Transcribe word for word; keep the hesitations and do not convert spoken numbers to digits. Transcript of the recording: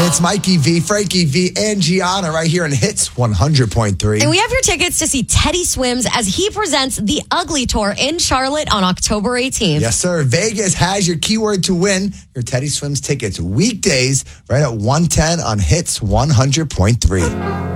It's Mikey V, Frankie V, and Gianna right here in Hits one hundred point three. And we have your tickets to see Teddy Swims as he presents the Ugly Tour in Charlotte on October eighteenth. Yes, sir. Vegas has your keyword to win your Teddy Swims tickets weekdays right at one ten on Hits one hundred point three.